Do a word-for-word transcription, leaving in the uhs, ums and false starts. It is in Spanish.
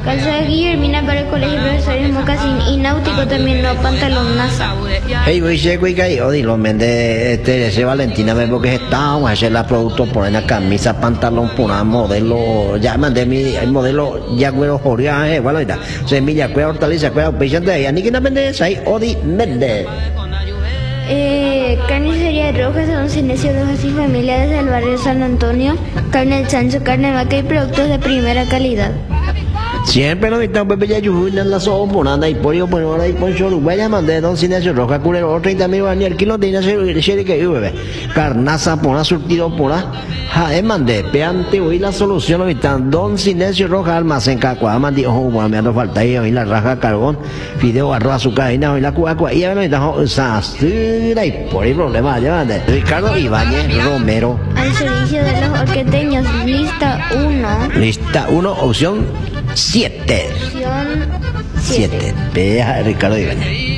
Calzada Guillermina para el colegio profesores mocasín y náutico también no pantalón NASA. Hey, voy a decir que yo digo, mende este ese Valentina me porque estábamos a hacer la producto por una camisa, pantalón por una modelo, ya mandé mi el modelo ya güero joria, eh, bueno, ya. Semilla, cuero, hortaliza, cuero, peixante, y a ni que no vende, ahí odi mende. Eh, carnicería Rojas, Don Sinesio Rojas y Familia desde el barrio San Antonio, carne de chancho, carne de vaca y productos de primera calidad. Siempre nos invitamos a Pepe Yayujú en la zona por anda y por yo por ahora y por yo vaya mandé Don Sinesio Rojas Curero treinta mil ni el kilo de Inache que yo bebé carnaza por una surtido por a ja mandé peante hoy la solución ahorita Don Sinesio Rojas almacén cacua mandí ojo bueno me ando falta ahí hoy la raja carbón fideo arroz azúcar y hoy la cuacua y ahora estamos sastra y por el problema ya mandé Ricardo Ibáñez Romero al servicio de los orqueteños lista uno lista uno opción siete opción siete Vea Ricardo Ibáñez.